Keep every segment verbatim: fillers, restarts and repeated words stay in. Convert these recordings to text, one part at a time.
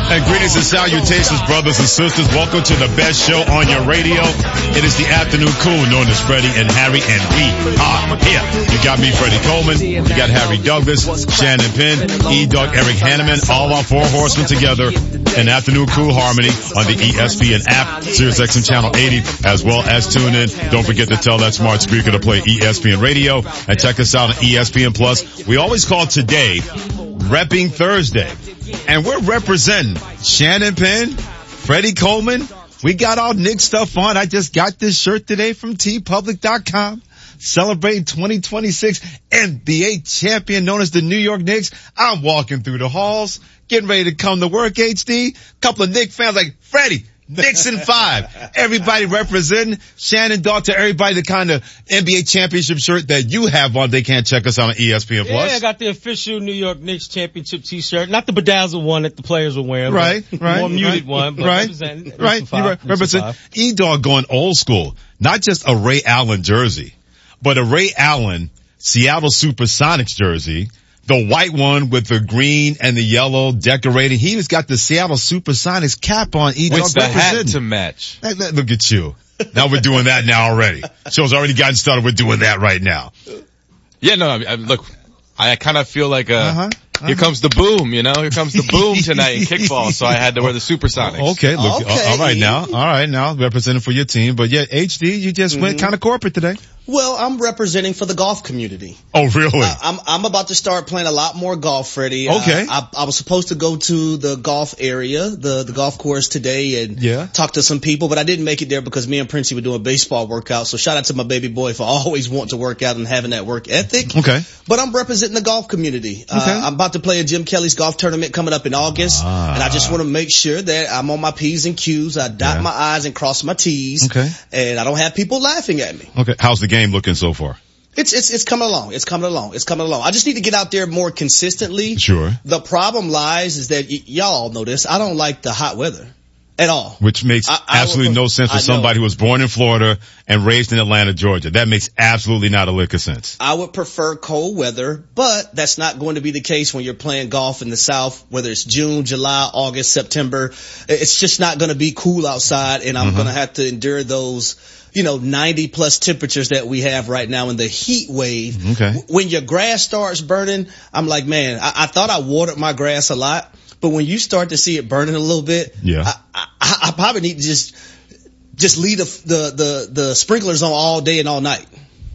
And greetings and salutations, brothers and sisters. Welcome to the best show on your radio. It is the afternoon cool, known as Freddie and Harry, and we are here. You got me, Freddie Coleman. You got Harry Douglas, Shannon Penn, E-Dog, Eric Hanneman, all our four horsemen together in afternoon cool harmony on the E S P N app, Sirius X M channel eighty, as well as tune in. Don't forget to tell that smart speaker to play E S P N radio, and check us out on E S P N Plus. We always call today Repping Thursday. And we're representing Shannon Penn, Freddie Coleman. We got all Knicks stuff on. I just got this shirt today from T Public dot com. Celebrating twenty twenty-six N B A champion known as the New York Knicks. I'm walking through the halls, getting ready to come to work, H D. Couple of Knicks fans like, Freddie, Knicks in five. Everybody representing. Shannon, dog, to everybody the kind of N B A championship shirt that you have on. They can't check us out on E S P N Plus. Yeah, I got the official New York Knicks championship t-shirt. Not the bedazzled one that the players were wearing. Right, right. More muted right, one, but right, representing. Right, you re- represent. E-Dog going old school. Not just a Ray Allen jersey, but a Ray Allen Seattle Supersonics jersey. The white one with the green and the yellow decorating. He has got the Seattle Supersonics cap on. E-Dog with the hat to match. Look at you. Now we're doing that now already. Show's already gotten started. We're doing that right now. Yeah, no, I mean, look, I kind of feel like, uh, uh-huh, uh-huh. here comes the boom, you know, here comes the boom tonight in kickball. So I had to wear the Supersonics. Okay, look, okay. all right now, all right now, representing for your team. But yeah, H D, you just mm-hmm. went kind of corporate today. Well, I'm representing for the golf community. Oh, really? Uh, I'm I'm about to start playing a lot more golf, Freddie. Okay. Uh, I, I was supposed to go to the golf area, the the golf course today, and yeah. talk to some people, but I didn't make it there because me and Princey were doing baseball workouts. So shout out to my baby boy for always wanting to work out and having that work ethic. Okay. But I'm representing the golf community. Okay. Uh, I'm about to play a Jim Kelly's golf tournament coming up in August, ah. and I just want to make sure that I'm on my P's and Q's. I dot yeah. my I's and cross my T's. Okay. And I don't have people laughing at me. Okay. How's the game looking so far? It's, it's, it's coming along. It's coming along. It's coming along. I just need to get out there more consistently. Sure. The problem lies is that y- y'all know this. I don't like the hot weather at all. Which makes I, I absolutely would, no sense for somebody who was born in Florida and raised in Atlanta, Georgia. That makes absolutely not a lick of sense. I would prefer cold weather, but that's not going to be the case when you're playing golf in the South, whether it's June, July, August, September. It's just not going to be cool outside, and I'm mm-hmm. going to have to endure those, you know, ninety plus temperatures that we have right now in the heat wave. Okay. When your grass starts burning, I'm like, man, I, I thought I watered my grass a lot, but when you start to see it burning a little bit, yeah. I, I, I probably need to just, just leave the, the, the, the sprinklers on all day and all night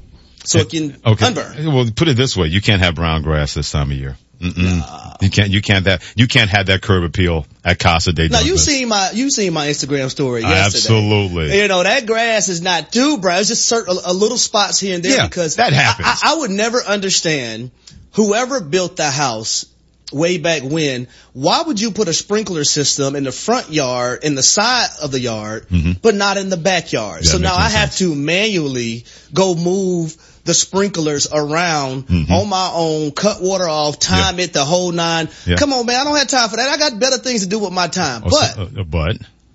so it can okay. unburn. Well, put it this way. You can't have brown grass this time of year. Nah. You can't, you can't that, you can't have that curb appeal at Casa de Douglas. Now you seen my, you seen my Instagram story yesterday. Absolutely. You know, that grass is not too brown. It's just certain, a, a little spots here and there yeah, because that happens. I, I, I would never understand whoever built the house way back when, why would you put a sprinkler system in the front yard, in the side of the yard, mm-hmm. but not in the backyard? Yeah, so now I have to manually go move the sprinklers around mm-hmm. on my own, cut water off, time yeah. it, the whole nine. Yeah. Come on, man, I don't have time for that. I got better things to do with my time. Oh, but, so, uh, but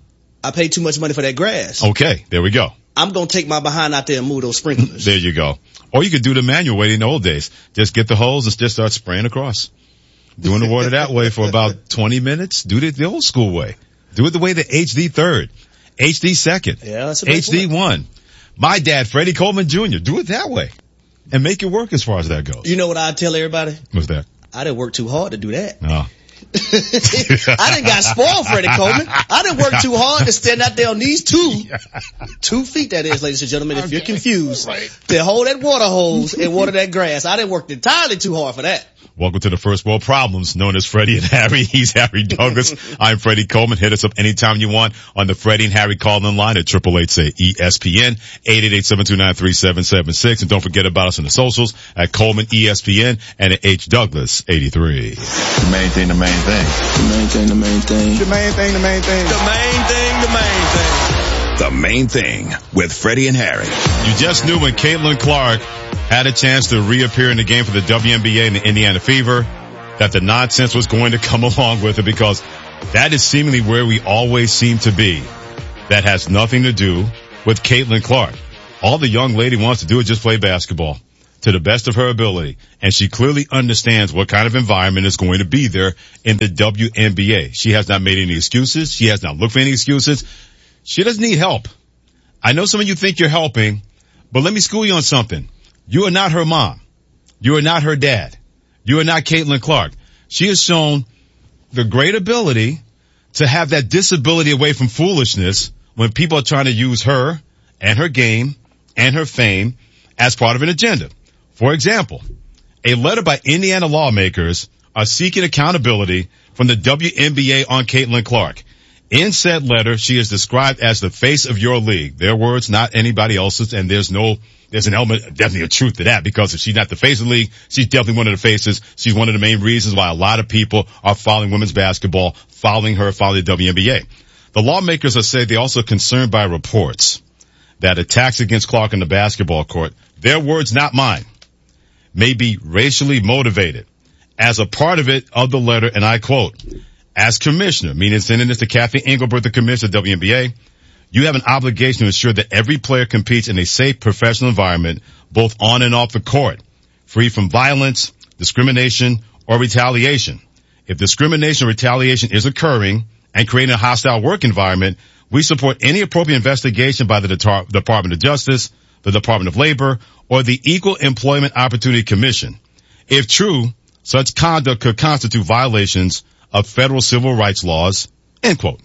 I paid too much money for that grass. Okay, there we go. I'm going to take my behind out there and move those sprinklers. There you go. Or you could do the manual way in the old days. Just get the hose and just start spraying across. Doing the water that way for about twenty minutes. Do it the old school way. Do it the way the H D third, H D second, yeah, that's a H D one. My dad, Freddie Coleman Junior Do it that way. And make it work as far as that goes. You know what I tell everybody? What's that? I didn't work too hard to do that. Oh. I didn't got spoiled, Freddie Coleman. I didn't work too hard to stand out there on these two, two feet that is, ladies and gentlemen, if okay. you're confused, right. to hold that water hose and water that grass. I didn't work entirely too hard for that. Welcome to the First World Problems, known as Freddie and Harry. He's Harry Douglas. I'm Freddie Coleman. Hit us up anytime you want on the Freddie and Harry call-in line at triple eight say E S P N, eight eight eight, seven two nine, three seven seven six. And don't forget about us on the socials at Coleman E S P N and at H Douglas eighty-three. The main thing, the main thing. The main thing, the main thing. The main thing, the main thing. The main thing, the main thing. The Main Thing with Freddie and Harry. You just knew when Caitlin Clark had a chance to reappear in the game for the W N B A and the Indiana Fever that the nonsense was going to come along with it, because that is seemingly where we always seem to be. That has nothing to do with Caitlin Clark. All the young lady wants to do is just play basketball. to the best of her ability, and she clearly understands what kind of environment is going to be there in the W N B A. She has not made any excuses. She has not looked for any excuses. She doesn't need help. I know some of you think you're helping, but let me school you on something. You are not her mom. You are not her dad. You are not Caitlin Clark. She has shown the great ability to have that disability away from foolishness when people are trying to use her and her game and her fame as part of an agenda. For example, a letter by Indiana lawmakers are seeking accountability from the W N B A on Caitlin Clark. In said letter, she is described as the face of your league. Their words, not anybody else's, and there's no, there's an element, definitely a truth to that, because if she's not the face of the league, she's definitely one of the faces. She's one of the main reasons why a lot of people are following women's basketball, following her, following the W N B A. The lawmakers have said they're also concerned by reports that attacks against Clark in the basketball court, their words, not mine, may be racially motivated. As a part of it, of the letter, and I quote, as commissioner, meaning sending this to Kathy Engelbert, the commissioner of the W N B A, you have an obligation to ensure that every player competes in a safe professional environment, both on and off the court, free from violence, discrimination, or retaliation. If discrimination or retaliation is occurring and creating a hostile work environment, we support any appropriate investigation by the Det- Department of Justice, the Department of Labor, or the Equal Employment Opportunity Commission. If true, such conduct could constitute violations of federal civil rights laws, end quote.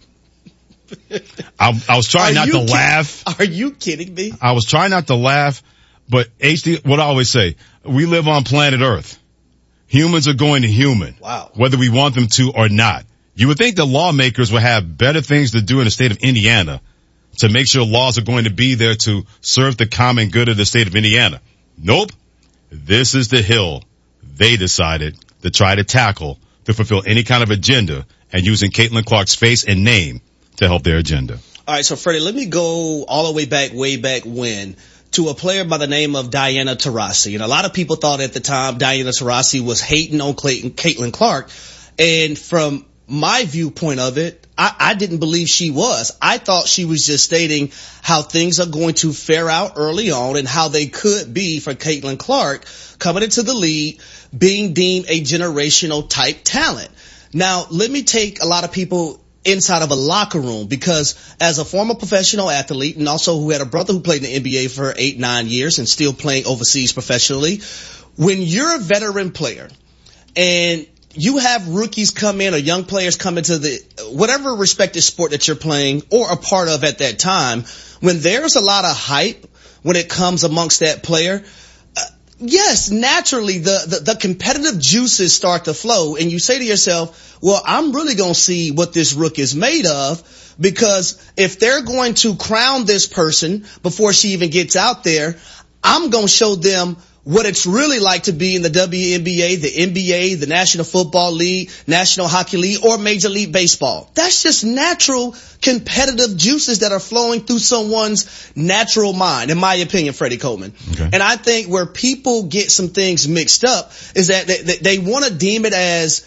I, I was trying Are not to kid- laugh. Are you kidding me? I was trying not to laugh, but H D, what I always say, we live on planet Earth. Humans are going to human. Wow. Whether we want them to or not. You would think the lawmakers would have better things to do in the state of Indiana to make sure laws are going to be there to serve the common good of the state of Indiana. Nope. This is the hill they decided to try to tackle to fulfill any kind of agenda, and using Caitlin Clark's face and name to help their agenda. All right, so Freddie, let me go all the way back, way back when, to a player by the name of Diana Taurasi. And a lot of people thought at the time Diana Taurasi was hating on Clayton, Caitlin Clark. And from my viewpoint of it, I, I didn't believe she was. I thought she was just stating how things are going to fare out early on and how they could be for Caitlin Clark coming into the league, being deemed a generational type talent. Now, let me take a lot of people inside of a locker room, because as a former professional athlete and also who had a brother who played in the N B A for eight, nine years and still playing overseas professionally, when you're a veteran player and you have rookies come in or young players come into the whatever respective sport that you're playing or a part of at that time, when there's a lot of hype when it comes amongst that player, uh, yes, naturally the, the, the competitive juices start to flow, and you say to yourself, well, I'm really going to see what this rook is made of, because if they're going to crown this person before she even gets out there, I'm going to show them what it's really like to be in the W N B A, the N B A, the National Football League, National Hockey League, or Major League Baseball. That's just natural competitive juices that are flowing through someone's natural mind, in my opinion, Freddie Coleman. Okay. And I think where people get some things mixed up is that they, they, they want to deem it as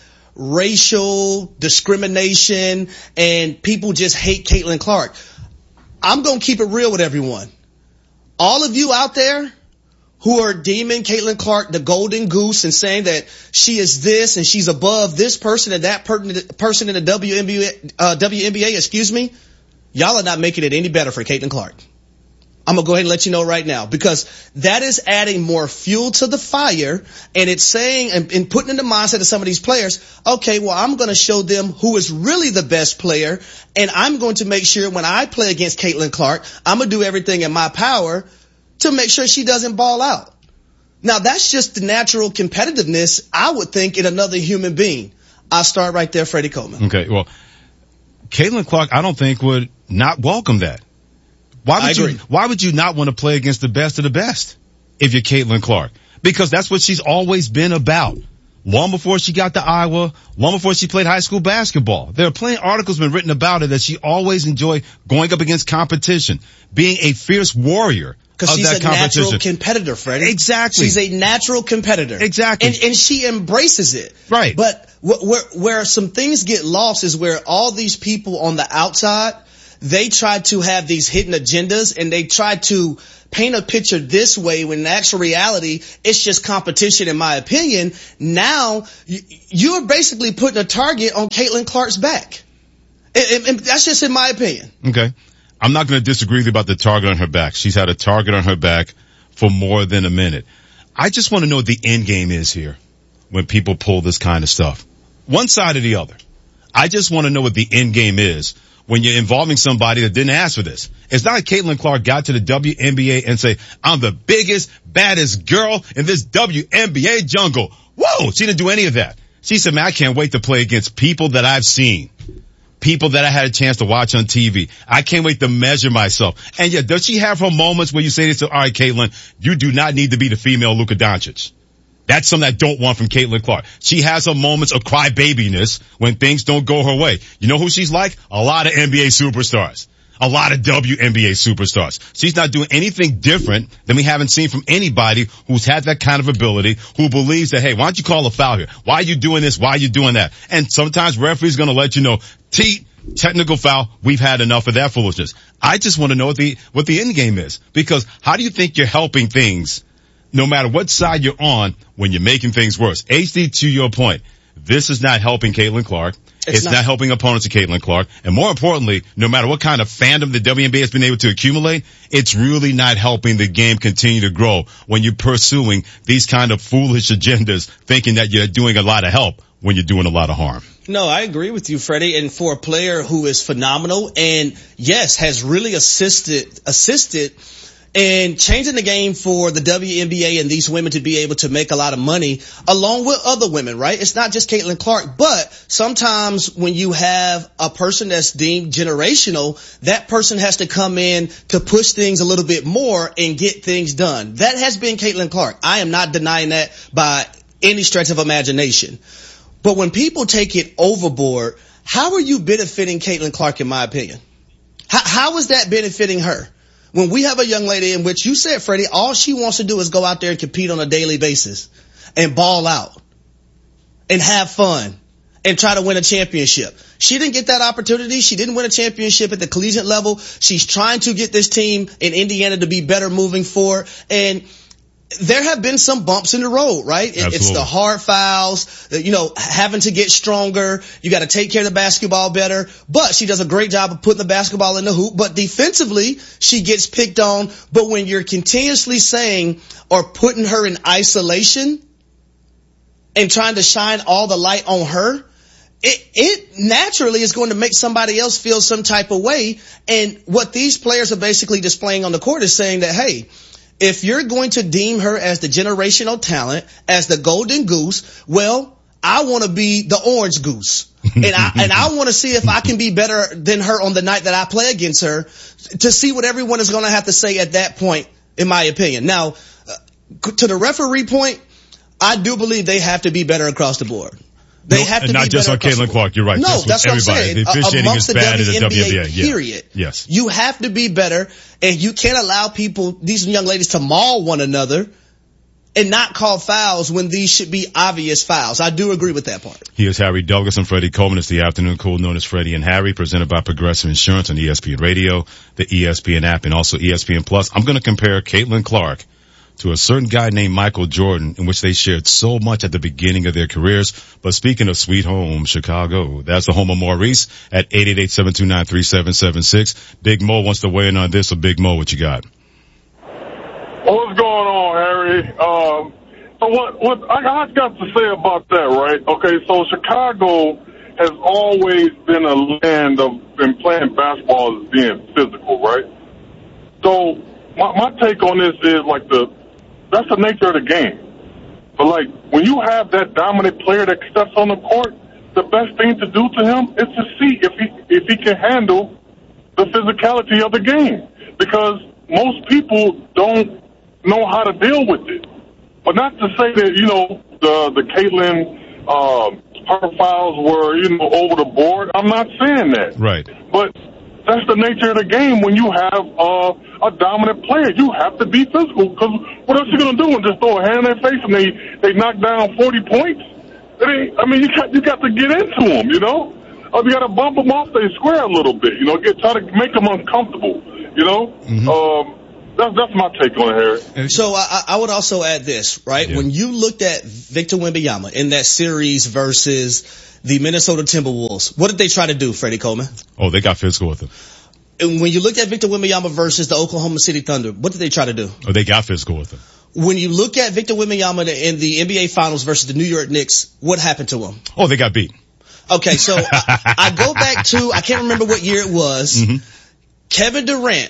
racial discrimination and people just hate Caitlin Clark. I'm going to keep it real with everyone. All of you out there who are deeming Caitlin Clark the golden goose and saying that she is this and she's above this person and that per- person in the W N B A, uh, W N B A, excuse me, y'all are not making it any better for Caitlin Clark. I'm going to go ahead and let you know right now, because that is adding more fuel to the fire, and it's saying and, and putting in the mindset of some of these players, okay, well, I'm going to show them who is really the best player, and I'm going to make sure when I play against Caitlin Clark, I'm going to do everything in my power to make sure she doesn't ball out. Now, that's just the natural competitiveness, I would think, in another human being. I'll start right there, Freddie Coleman. Okay, well, Caitlin Clark, I don't think would not welcome that. Why would I agree. you, why would you not want to play against the best of the best if you're Caitlin Clark? Because that's what she's always been about. Long before she got to Iowa, long before she played high school basketball. There are plenty of articles been written about her that she always enjoyed going up against competition, being a fierce warrior. Because she's a natural competitor, Freddie. Exactly. She's a natural competitor. Exactly. And, and she embraces it. Right. But wh- where, where some things get lost is where all these people on the outside, they try to have these hidden agendas and they try to paint a picture this way when in actual reality, it's just competition, in my opinion. Now, you're basically putting a target on Caitlin Clark's back. And, and that's just in my opinion. Okay. I'm not going to disagree with you about the target on her back. She's had a target on her back for more than a minute. I just want to know what the end game is here when people pull this kind of stuff. One side or the other. I just want to know what the end game is when you're involving somebody that didn't ask for this. It's not like Caitlin Clark got to the W N B A and say, I'm the biggest, baddest girl in this W N B A jungle. Whoa! She didn't do any of that. She said, man, I can't wait to play against people that I've seen. People that I had a chance to watch on T V. I can't wait to measure myself. And yeah, does she have her moments where you say this to, all right, Caitlin, you do not need to be the female Luka Doncic. That's something I don't want from Caitlin Clark. She has her moments of crybabiness when things don't go her way. You know who she's like? A lot of N B A superstars. A lot of W N B A superstars. She's not doing anything different than we haven't seen from anybody who's had that kind of ability, who believes that, hey, why don't you call a foul here? Why are you doing this? Why are you doing that? And sometimes referee's gonna let you know, T, technical foul, we've had enough of that foolishness. I just want to know what the, what the end game is. Because how do you think you're helping things, no matter what side you're on, when you're making things worse? H D, to your point, this is not helping Caitlin Clark. It's, it's not. not helping opponents of Caitlin Clark. And more importantly, no matter what kind of fandom the W N B A has been able to accumulate, it's really not helping the game continue to grow when you're pursuing these kind of foolish agendas, thinking that you're doing a lot of help when you're doing a lot of harm. No, I agree with you, Freddie. And for a player who is phenomenal and, yes, has really assisted, assisted and changing the game for the W N B A and these women to be able to make a lot of money along with other women, right? It's not just Caitlin Clark, but sometimes when you have a person that's deemed generational, that person has to come in to push things a little bit more and get things done. That has been Caitlin Clark. I am not denying that by any stretch of imagination. But when people take it overboard, how are you benefiting Caitlin Clark, in my opinion? How, how is that benefiting her? When we have a young lady in which you said, Freddie, all she wants to do is go out there and compete on a daily basis and ball out and have fun and try to win a championship. She didn't get that opportunity. She didn't win a championship at the collegiate level. She's trying to get this team in Indiana to be better moving forward. And there have been some bumps in the road, right? Absolutely. It's the hard fouls, you know, having to get stronger. You got to take care of the basketball better. But she does a great job of putting the basketball in the hoop. But defensively, she gets picked on. But when you're continuously saying or putting her in isolation and trying to shine all the light on her, it, it naturally is going to make somebody else feel some type of way. And what these players are basically displaying on the court is saying that, hey, if you're going to deem her as the generational talent, as the golden goose, well, I want to be the orange goose. And I, and I want to see if I can be better than her on the night that I play against her, to see what everyone is going to have to say at that point, in my opinion. Now, uh, to the referee point, I do believe they have to be better across the board. They no, have to and be not just on Caitlin Clark. You're right. No, that's, that's what I'm saying. The officiating Amongst is the bad in the W N B A. Period. Yeah. Yes. You have to be better, and you can't allow people, these young ladies, to maul one another and not call fouls when these should be obvious fouls. I do agree with that part. Here's Harry Douglas and Freddie Coleman. It's the afternoon cool known as Freddie and Harry, presented by Progressive Insurance on E S P N Radio, the E S P N app, and also E S P N Plus. I'm going to compare Caitlin Clark to a certain guy named Michael Jordan, in which they shared so much at the beginning of their careers. But speaking of sweet home, Chicago, that's the home of Maurice at eight eight eight, seven two nine, three seven seven six. Big Mo wants to weigh in on this. So Big Mo, what you got? What's going on, Harry? Um, so what, what I, I got to say about that, right? Okay, so Chicago has always been a land of, and playing basketball as being physical, right? So my, my take on this is like the, that's the nature of the game. But like, when you have that dominant player that steps on the court, the best thing to do to him is to see if he, if he can handle the physicality of the game. Because most people don't know how to deal with it. But not to say that, you know, the, the Caitlin, uh, her fouls were, you know, over the board. I'm not saying that. Right. But that's the nature of the game when you have uh, a dominant player. You have to be physical, because what else are you going to do? And just throw a hand in their face and they, they knock down forty points? It ain't, I mean, you got, you got to get into them, you know? uh, you got to bump them off their square a little bit. You know, get try to make them uncomfortable. You know, mm-hmm. um, that's that's my take on it, Harry. So I, I would also add this, right? Yeah. When you looked at Victor Wembanyama in that series versus the Minnesota Timberwolves, what did they try to do, Freddie Coleman? Oh, they got physical with him. And when you looked at Victor Wembanyama versus the Oklahoma City Thunder, what did they try to do? Oh, they got physical with him. When you look at Victor Wembanyama in the N B A Finals versus the New York Knicks, what happened to him? Oh, they got beat. Okay, so I, I go back to, I can't remember what year it was. Mm-hmm. Kevin Durant,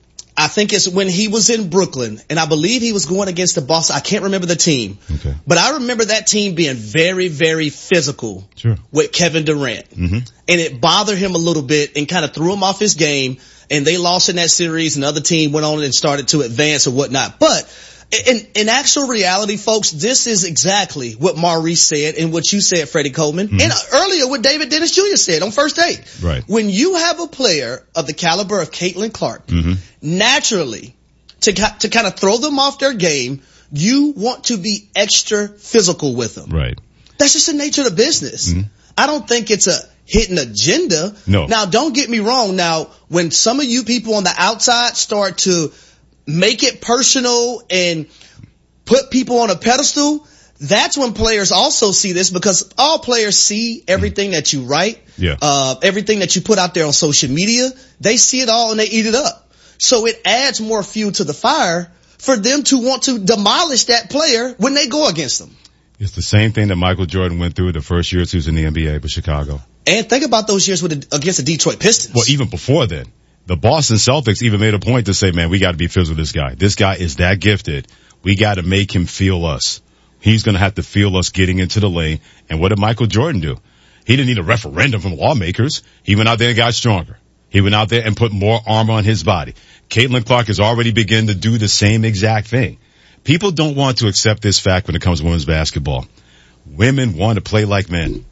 I think it's when he was in Brooklyn, and I believe he was going against the Boston. I can't remember the team. Okay. But I remember that team being very, very physical sure. with Kevin Durant. Mm-hmm. And it bothered him a little bit and kind of threw him off his game, and they lost in that series, and the other team went on and started to advance or whatnot. But In, in actual reality, folks, this is exactly what Maurice said and what you said, Freddie Coleman, mm-hmm. and earlier what David Dennis Junior said on First Take. Right. When you have a player of the caliber of Caitlin Clark, mm-hmm. naturally, to to kind of throw them off their game, you want to be extra physical with them. Right. That's just the nature of the business. Mm-hmm. I don't think it's a hidden agenda. No. Now, don't get me wrong. Now, when some of you people on the outside start to make it personal and put people on a pedestal, that's when players also see this, because all players see everything that you write, yeah. uh, everything that you put out there on social media. They see it all and they eat it up. So it adds more fuel to the fire for them to want to demolish that player when they go against them. It's the same thing that Michael Jordan went through the first years he was in the N B A with Chicago. And think about those years with the, against the Detroit Pistons. Well, even before then. The Boston Celtics even made a point to say, man, we got to be physical with this guy. This guy is that gifted. We got to make him feel us. He's going to have to feel us getting into the lane. And what did Michael Jordan do? He didn't need a referendum from lawmakers. He went out there and got stronger. He went out there and put more armor on his body. Caitlin Clark has already begun to do the same exact thing. People don't want to accept this fact when it comes to women's basketball. Women want to play like men.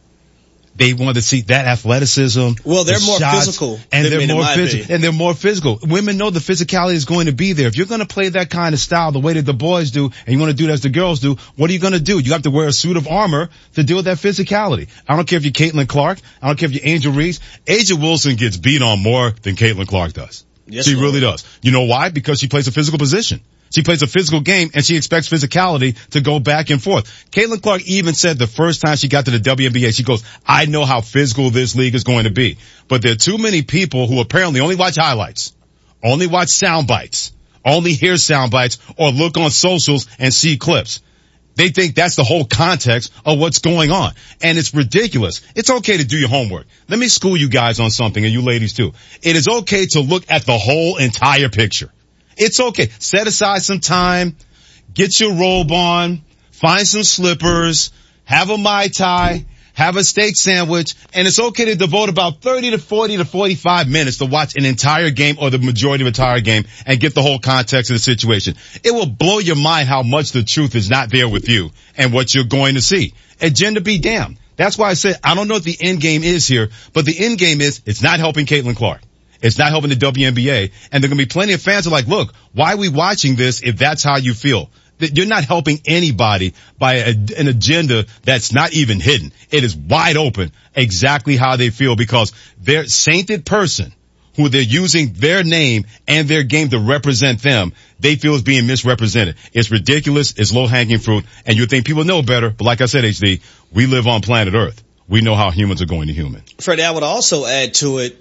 They want to see that athleticism. Well, they're the more shots, physical. And than they're men, more in my physical. And they're more physical. Women know the physicality is going to be there. If you're going to play that kind of style the way that the boys do, and you want to do it as the girls do, what are you going to do? You have to wear a suit of armor to deal with that physicality. I don't care if you're Caitlin Clark. I don't care if you're Angel Reese. A'ja Wilson gets beat on more than Caitlin Clark does. Yes, she Lord. really does. You know why? Because she plays a physical position. She plays a physical game, and she expects physicality to go back and forth. Caitlin Clark even said the first time she got to the W N B A, she goes, I know how physical this league is going to be. But there are too many people who apparently only watch highlights, only watch sound bites, only hear sound bites, or look on socials and see clips. They think that's the whole context of what's going on. And it's ridiculous. It's okay to do your homework. Let me school you guys on something, and you ladies too. It is okay to look at the whole entire picture. It's okay. Set aside some time, get your robe on, find some slippers, have a Mai Tai, have a steak sandwich, and it's okay to devote about thirty to forty to forty-five minutes to watch an entire game or the majority of an entire game and get the whole context of the situation. It will blow your mind how much the truth is not there with you and what you're going to see. Agenda be damned. That's why I said I don't know what the end game is here, but the end game is it's not helping Caitlin Clark. It's not helping the W N B A. And there are going to be plenty of fans who are like, look, why are we watching this if that's how you feel? You're not helping anybody by a, an agenda that's not even hidden. It is wide open exactly how they feel, because their sainted person who they're using their name and their game to represent them, they feel is being misrepresented. It's ridiculous. It's low-hanging fruit. And you think people know better. But like I said, H D, we live on planet Earth. We know how humans are going to human. Freddie, I would also add to it,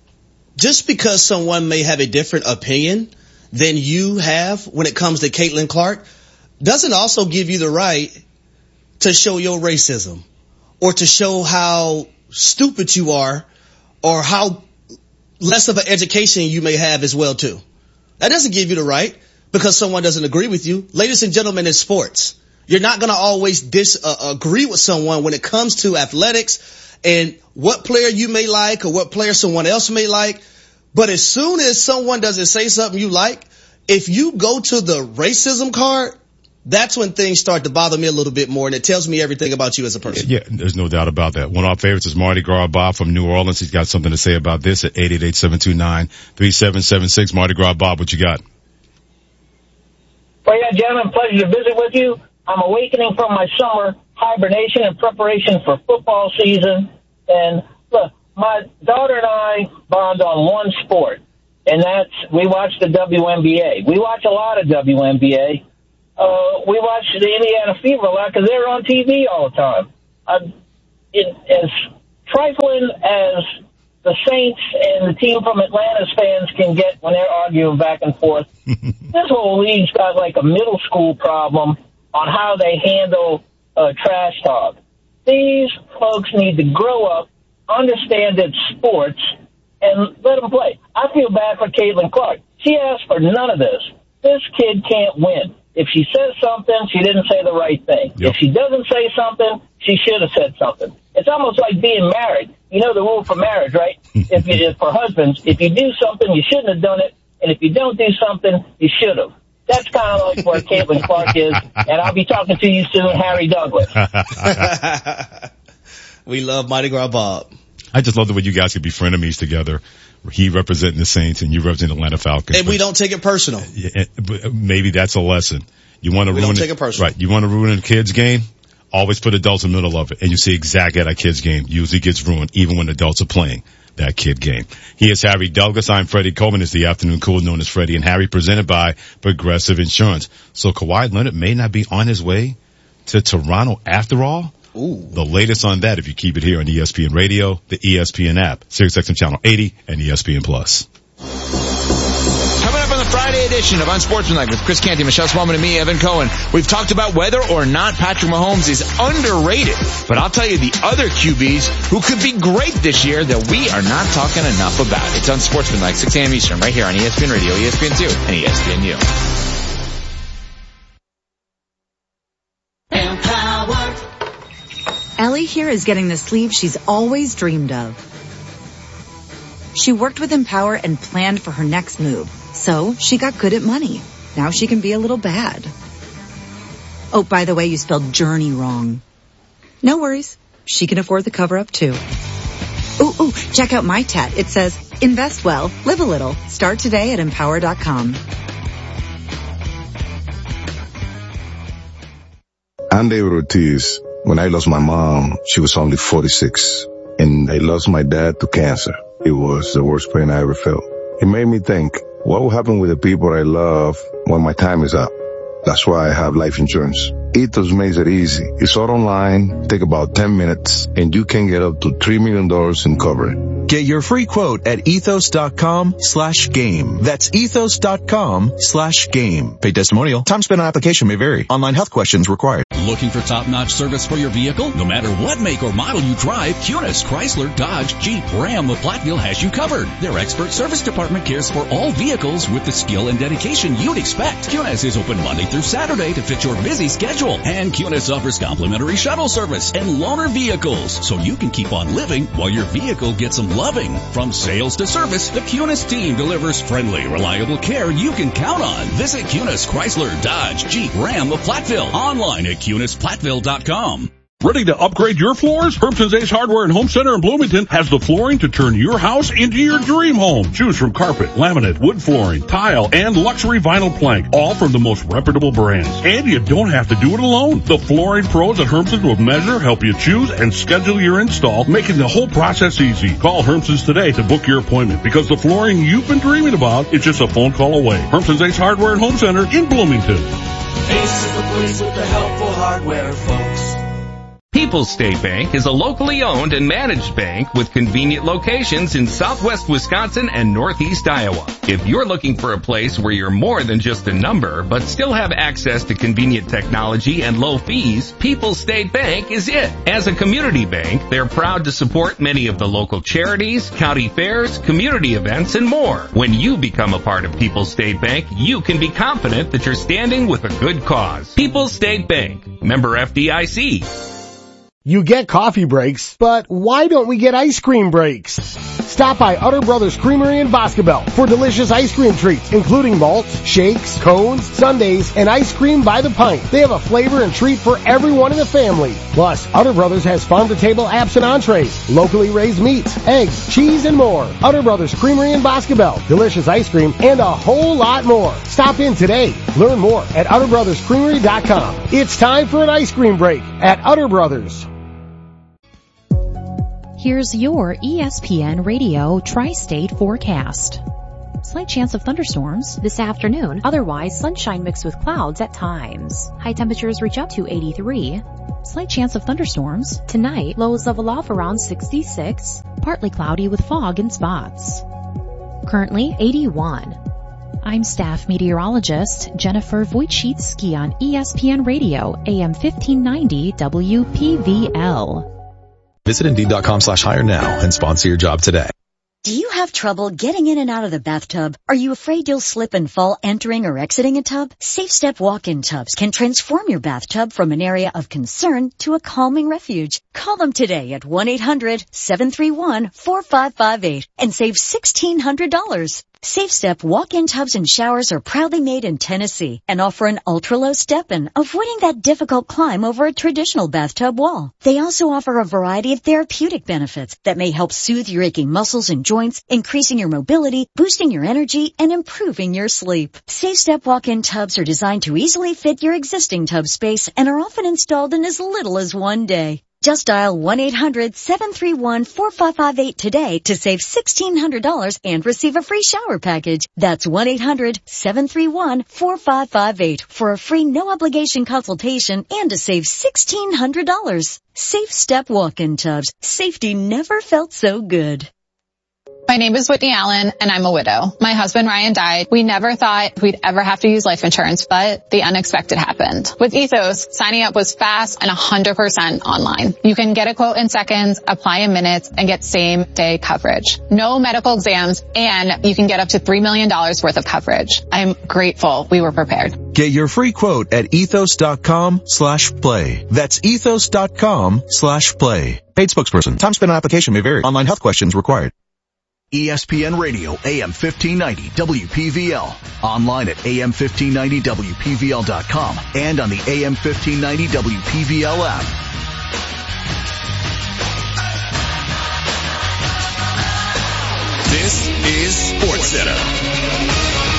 just because someone may have a different opinion than you have when it comes to Caitlin Clark doesn't also give you the right to show your racism or to show how stupid you are or how less of an education you may have as well too. That doesn't give you the right because someone doesn't agree with you. Ladies and gentlemen, in sports, you're not going to always dis uh, agree with someone when it comes to athletics and what player you may like or what player someone else may like. But as soon as someone doesn't say something you like, if you go to the racism card, that's when things start to bother me a little bit more, and it tells me everything about you as a person. Yeah, there's no doubt about that. One of our favorites is Mardi Gras Bob from New Orleans. He's got something to say about this at eight eight eight, seven two nine, three seven seven six. Mardi Gras Bob, what you got? Well, yeah, gentlemen, pleasure to visit with you. I'm awakening from my summer hibernation in preparation for football season, and Look, my daughter and I bond on one sport, and that's we watch the W N B A. We watch a lot of W N B A. Uh, we watch the Indiana Fever a lot because they're on T V all the time. Uh, it, as trifling as the Saints and the team from Atlanta's fans can get when they're arguing back and forth, this whole league's got like a middle school problem on how they handle uh, trash talk. These folks need to grow up, understand it's sports, and let them play. I feel bad for Caitlin Clark. She asked for none of this. This kid can't win. If she says something, she didn't say the right thing. Yep. If she doesn't say something, she should have said something. It's almost like being married. You know the rule for marriage, right? if you, if for husbands, if you do something, you shouldn't have done it. And if you don't do something, you should have. That's kind of like where Caitlin Clark is. And I'll be talking to you soon, Harry Douglas. We love Mardi Gras Bob. I just love the way you guys could be frenemies together. He representing the Saints and you representing the Atlanta Falcons. And we don't take it personal. Yeah, but maybe that's a lesson. You want to we ruin don't take it, it personal. Right. You want to ruin a kid's game? Always put adults in the middle of it. And you see exactly how that kid's game usually gets ruined, even when adults are playing that kid game. He is Harry Douglas. I'm Freddie Coleman. It's the Afternoon Cool, known as Freddie and Harry, presented by Progressive Insurance. So Kawhi Leonard may not be on his way to Toronto after all. Ooh. The latest on that, if you keep it here on E S P N Radio, the E S P N app, SiriusXM Channel eighty, and E S P N Plus. Coming up on the Friday edition of Unsportsmanlike with Chris Canty, Michelle Smallman, and me, Evan Cohen. We've talked about whether or not Patrick Mahomes is underrated, but I'll tell you the other Q Bs who could be great this year that we are not talking enough about. It's Unsportsmanlike, six a.m. Eastern, right here on E S P N Radio, E S P N two, and E S P N U. Ellie here is getting the sleeve she's always dreamed of. She worked with Empower and planned for her next move, so she got good at money. Now she can be a little bad. Oh, by the way, you spelled journey wrong. No worries. She can afford the cover-up, too. Ooh, ooh, check out my tat. It says, invest well, live a little. Start today at empower dot com. I'm David Ortiz. When I lost my mom, she was only forty-six. And I lost my dad to cancer. It was the worst pain I ever felt. It made me think, what will happen with the people I love when my time is up? That's why I have life insurance. Ethos makes it easy. It's all online, take about ten minutes, and you can get up to three million dollars in coverage. Get your free quote at ethos dot com slash game. That's ethos dot com slash game. Paid testimonial. Time spent on application may vary. Online health questions required. Looking for top-notch service for your vehicle? No matter what make or model you drive, Cunis, Chrysler, Dodge, Jeep, Ram, of Platteville has you covered. Their expert service department cares for all vehicles with the skill and dedication you'd expect. Cunis is open Monday through Saturday to fit your busy schedule. And Cunis offers complimentary shuttle service and loaner vehicles, so you can keep on living while your vehicle gets some loving. From sales to service, the Cunis team delivers friendly, reliable care you can count on. Visit Cunis, Chrysler, Dodge, Jeep, Ram of Platteville. Online at Cunis Platteville dot com. Ready to upgrade your floors? Hermson's Ace Hardware and Home Center in Bloomington has the flooring to turn your house into your dream home. Choose from carpet, laminate, wood flooring, tile, and luxury vinyl plank, all from the most reputable brands. And you don't have to do it alone. The flooring pros at Hermson's will measure, help you choose, and schedule your install, making the whole process easy. Call Hermson's today to book your appointment, because the flooring you've been dreaming about is just a phone call away. Hermson's Ace Hardware and Home Center in Bloomington. Ace is the place with the helpful hardware, folks. People's State Bank is a locally owned and managed bank with convenient locations in southwest Wisconsin and northeast Iowa. If you're looking for a place where you're more than just a number, but still have access to convenient technology and low fees, People's State Bank is it. As a community bank, they're proud to support many of the local charities, county fairs, community events, and more. When you become a part of People's State Bank, you can be confident that you're standing with a good cause. People's State Bank, member F D I C. You get coffee breaks, but why don't we get ice cream breaks? Stop by Utter Brothers Creamery in Boscobel for delicious ice cream treats, including malts, shakes, cones, sundaes, and ice cream by the pint. They have a flavor and treat for everyone in the family. Plus, Utter Brothers has farm-to-table apps and entrees, locally raised meats, eggs, cheese, and more. Utter Brothers Creamery in Boscobel, delicious ice cream, and a whole lot more. Stop in today. Learn more at utter brothers creamery dot com. It's time for an ice cream break at Utter Brothers. Here's your E S P N Radio Tri-State forecast. Slight chance of thunderstorms this afternoon. Otherwise, sunshine mixed with clouds at times. High temperatures reach up to eighty-three. Slight chance of thunderstorms. Tonight, lows level off around sixty-six. Partly cloudy with fog in spots. Currently, eighty-one. I'm staff meteorologist Jennifer Wojcicki on E S P N Radio, A M fifteen ninety W P V L. Visit Indeed.com slash hire now and sponsor your job today. Do you have trouble getting in and out of the bathtub? Are you afraid you'll slip and fall entering or exiting a tub? Safe Step walk-in tubs can transform your bathtub from an area of concern to a calming refuge. Call them today at one eight hundred seven three one four five five eight and save sixteen hundred dollars. Safe Step walk-in tubs and showers are proudly made in Tennessee and offer an ultra-low step-in, avoiding that difficult climb over a traditional bathtub wall. They also offer a variety of therapeutic benefits that may help soothe your aching muscles and joints, increasing your mobility, boosting your energy, and improving your sleep. Safe Step walk-in tubs are designed to easily fit your existing tub space and are often installed in as little as one day. Just dial one eight hundred seven three one four five five eight today to save sixteen hundred dollars and receive a free shower package. That's one eight hundred seven three one four five five eight for a free no-obligation consultation and to save sixteen hundred dollars. Safe Step walk-in tubs. Safety never felt so good. My name is Whitney Allen, and I'm a widow. My husband, Ryan, died. We never thought we'd ever have to use life insurance, but the unexpected happened. With Ethos, signing up was fast and one hundred percent online. You can get a quote in seconds, apply in minutes, and get same-day coverage. No medical exams, and you can get up to three million dollars worth of coverage. I'm grateful we were prepared. Get your free quote at ethos.com slash play. That's ethos.com slash play. Paid spokesperson. Time spent on application may vary. Online health questions required. E S P N Radio, A M fifteen ninety W P V L. Online at A M fifteen ninety W P V L dot com and on the A M fifteen ninety W P V L app. This is SportsCenter.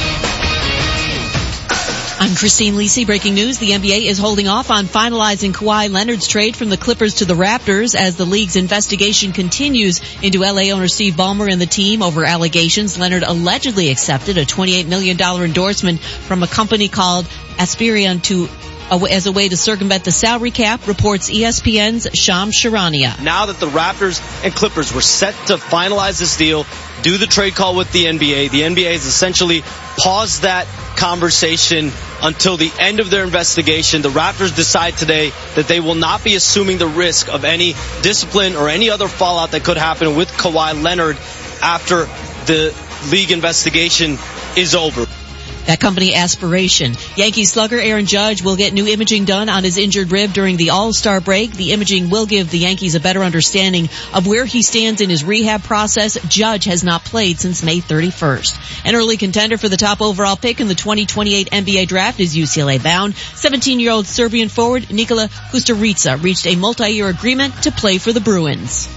I'm Christine Lisi. Breaking news. The N B A is holding off on finalizing Kawhi Leonard's trade from the Clippers to the Raptors as the league's investigation continues into L A owner Steve Ballmer and the team over allegations Leonard allegedly accepted a twenty-eight million dollars endorsement from a company called Aspirion to as a way to circumvent the salary cap, reports E S P N's Shams Charania. Now that the Raptors and Clippers were set to finalize this deal, do the trade call with the N B A, the N B A has essentially paused that conversation until the end of their investigation. The Raptors decide today that they will not be assuming the risk of any discipline or any other fallout that could happen with Kawhi Leonard after the league investigation is over. That company Aspiration. Yankees slugger Aaron Judge will get new imaging done on his injured rib during the All-Star break. The imaging will give the Yankees a better understanding of where he stands in his rehab process. Judge has not played since May thirty-first. An early contender for the top overall pick in the twenty twenty-eight N B A draft is U C L A bound. seventeen-year-old Serbian forward Nikola Kusturica reached a multi-year agreement to play for the Bruins.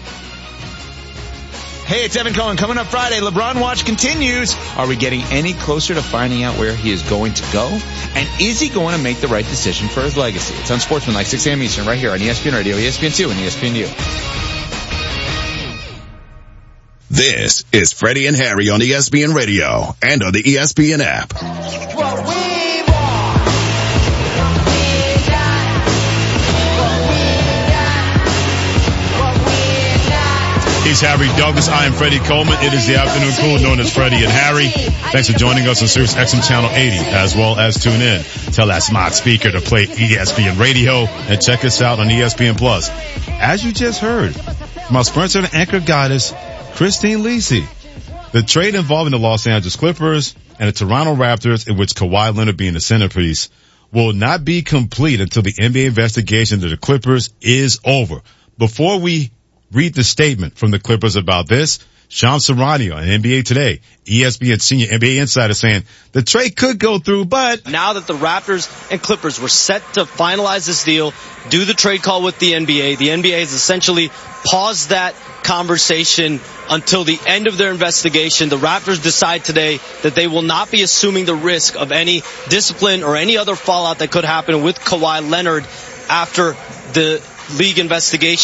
Hey, it's Evan Cohen. Coming up Friday, LeBron Watch continues. Are we getting any closer to finding out where he is going to go? And is he going to make the right decision for his legacy? It's on Sportsmanlike, six a.m. Eastern, right here on E S P N Radio, E S P N two, and E S P N U. This is Freddie and Harry on E S P N Radio and on the E S P N app. He's Harry Douglas. I am Freddie Coleman. It is the afternoon cool known as Freddie and Harry. Thanks for joining us on Sirius X M Channel eighty, as well as tune in. Tell that smart speaker to play E S P N Radio and check us out on E S P N Plus. As you just heard from our sponsor and anchor goddess, Christine Lisi, the trade involving the Los Angeles Clippers and the Toronto Raptors, in which Kawhi Leonard being the centerpiece, will not be complete until the N B A investigation to the Clippers is over. Before we read the statement from the Clippers about this, Shams Charania on N B A Today, E S P N senior N B A insider, saying the trade could go through, but now that the Raptors and Clippers were set to finalize this deal, do the trade call with the N B A, the N B A has essentially paused that conversation until the end of their investigation. The Raptors decide today that they will not be assuming the risk of any discipline or any other fallout that could happen with Kawhi Leonard after the league investigation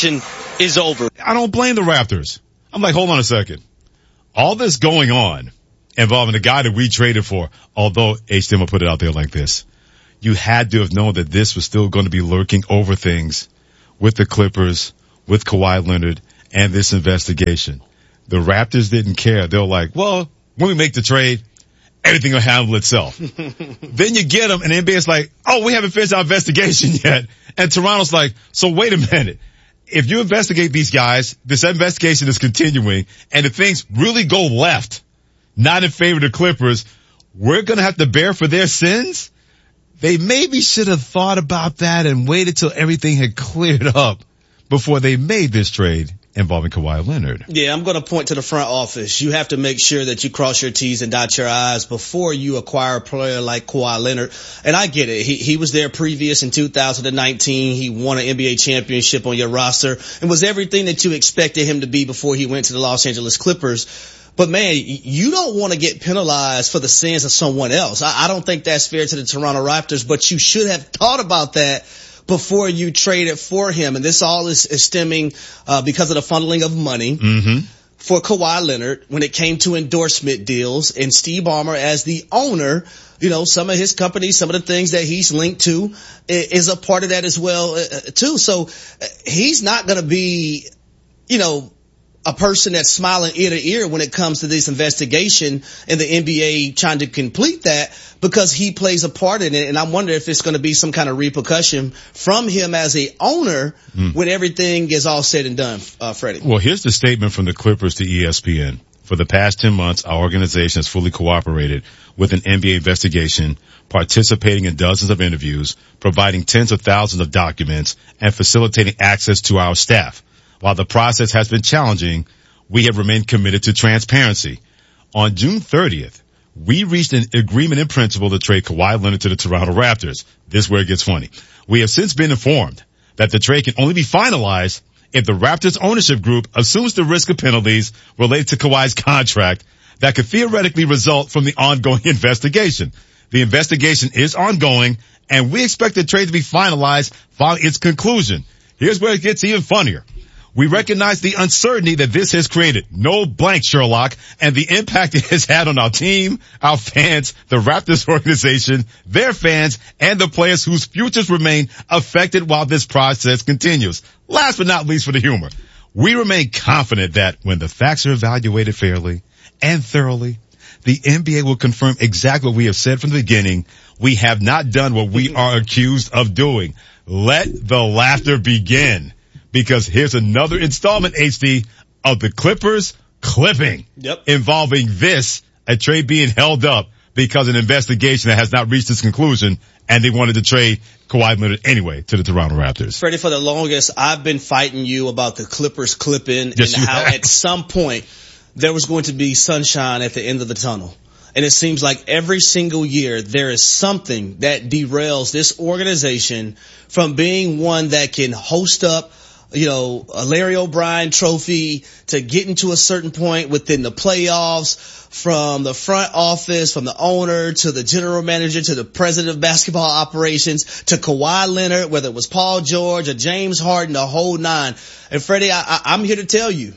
is over. I don't blame the Raptors. I'm like, hold on a second. All this going on involving the guy that we traded for, although H D M will put it out there like this. You had to have known that this was still going to be lurking over things with the Clippers, with Kawhi Leonard, and this investigation. The Raptors didn't care. They were like, well, when we make the trade, everything will handle itself. Then you get them, and the N B A's like, oh, we haven't finished our investigation yet. And Toronto's like, so wait a minute. If you investigate these guys, this investigation is continuing, and if things really go left, not in favor of the Clippers, we're going to have to bear for their sins? They maybe should have thought about that and waited till everything had cleared up before they made this trade involving Kawhi Leonard. Yeah, I'm going to point to the front office. You have to make sure that you cross your T's and dot your I's before you acquire a player like Kawhi Leonard. And I get it. He, he was there previous in two thousand nineteen. He won an N B A championship on your roster and was everything that you expected him to be before he went to the Los Angeles Clippers. But man, you don't want to get penalized for the sins of someone else. I, I don't think that's fair to the Toronto Raptors, but you should have thought about that before you traded for him. And this all is, is stemming uh, because of the funneling of money mm-hmm. for Kawhi Leonard when it came to endorsement deals. And Steve Ballmer, as the owner, you know, some of his companies, some of the things that he's linked to is a part of that as well, uh, too. So uh, he's not going to be, you know, a person that's smiling ear to ear when it comes to this investigation and the N B A trying to complete that, because he plays a part in it. And I wonder if it's going to be some kind of repercussion from him as a owner mm. when everything is all said and done, uh, Freddie. Well, here's the statement from the Clippers to E S P N. For the past ten months, our organization has fully cooperated with an N B A investigation, participating in dozens of interviews, providing tens of thousands of documents, and facilitating access to our staff. While the process has been challenging, we have remained committed to transparency. On June thirtieth, we reached an agreement in principle to trade Kawhi Leonard to the Toronto Raptors. This is where it gets funny. We have since been informed that the trade can only be finalized if the Raptors ownership group assumes the risk of penalties related to Kawhi's contract that could theoretically result from the ongoing investigation. The investigation is ongoing, and we expect the trade to be finalized following its conclusion. Here's where it gets even funnier. We recognize the uncertainty that this has created. No blank, Sherlock, and the impact it has had on our team, our fans, the Raptors organization, their fans, and the players whose futures remain affected while this process continues. Last but not least, for the humor, we remain confident that when the facts are evaluated fairly and thoroughly, the N B A will confirm exactly what we have said from the beginning. We have not done what we are accused of doing. Let the laughter begin. Because here's another installment, H D, of the Clippers clipping yep. involving this, a trade being held up because of an investigation that has not reached its conclusion, and they wanted to trade Kawhi Leonard anyway to the Toronto Raptors. Freddie, for the longest, I've been fighting you about the Clippers clipping yes, and how have. at some point there was going to be sunshine at the end of the tunnel. And it seems like every single year there is something that derails this organization from being one that can host up, you know, a Larry O'Brien trophy to getting to a certain point within the playoffs, from the front office, from the owner to the general manager to the president of basketball operations to Kawhi Leonard, whether it was Paul George or James Harden, the whole nine. And Freddie, I, I, I'm here to tell you,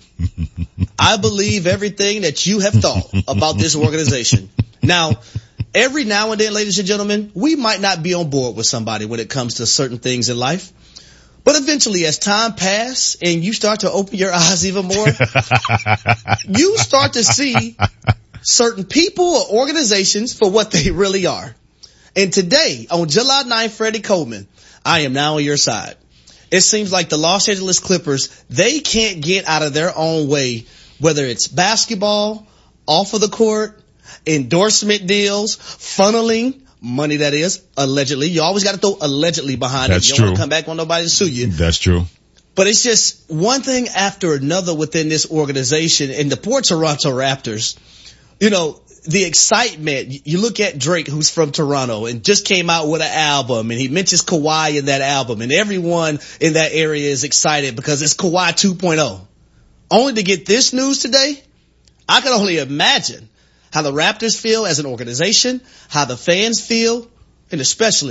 I believe everything that you have thought about this organization. Now, every now and then, ladies and gentlemen, we might not be on board with somebody when it comes to certain things in life. But eventually, as time passes and you start to open your eyes even more, you start to see certain people or organizations for what they really are. And today, on July ninth, Freddie Coleman, I am now on your side. It seems like the Los Angeles Clippers, they can't get out of their own way, whether it's basketball, off of the court, endorsement deals, funneling, money that is, allegedly. You always got to throw allegedly behind That's it. You true. don't want to come back on nobody to sue you. That's true. But it's just one thing after another within this organization. And the poor Toronto Raptors, you know, the excitement, you look at Drake, who's from Toronto and just came out with an album, and he mentions Kawhi in that album, and everyone in that area is excited because it's Kawhi two point oh. Only to get this news today, I can only imagine how the Raptors feel as an organization, how the fans feel, and especially